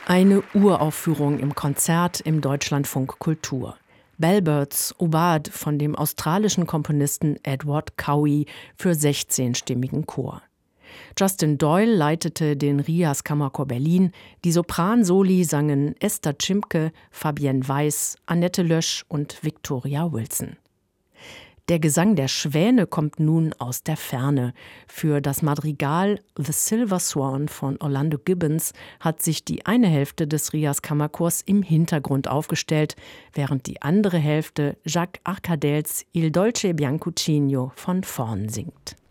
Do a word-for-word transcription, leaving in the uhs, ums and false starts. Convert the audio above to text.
Eine Uraufführung im Konzert im Deutschlandfunk Kultur. Bellbirds Aubade von dem australischen Komponisten Edward Cowie für sechzehnstimmigen Chor. Justin Doyle leitete den Rias Kammerchor Berlin. Die Sopransoli sangen Esther Cimke, Fabienne Weiß, Annette Lösch und Victoria Wilson. Der Gesang der Schwäne kommt nun aus der Ferne. Für das Madrigal The Silver Swan von Orlando Gibbons hat sich die eine Hälfte des Rias Kammerchors im Hintergrund aufgestellt, während die andere Hälfte Jacques Arcadels Il dolce biancucino von vorn singt.